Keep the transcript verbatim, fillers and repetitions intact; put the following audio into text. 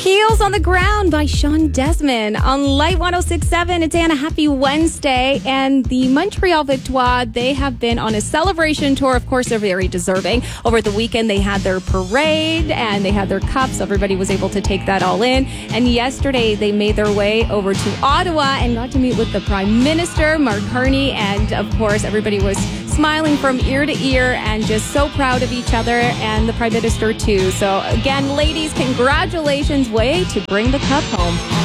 Heels on the Ground by Sean Desmond on Light one oh six point seven. It's Anna. Happy Wednesday. And the Montreal Victoire, they have been on a celebration tour. Of course, they're very deserving. Over the weekend, they had their parade and they had their cups. Everybody was able to take that all in. And yesterday, they made their way over to Ottawa and got to meet with the Prime Minister, Mark Carney. And of course, everybody was smiling from ear to ear and just so proud of each other, and the Prime Minister too. So again, ladies, congratulations. Way to bring the cup home.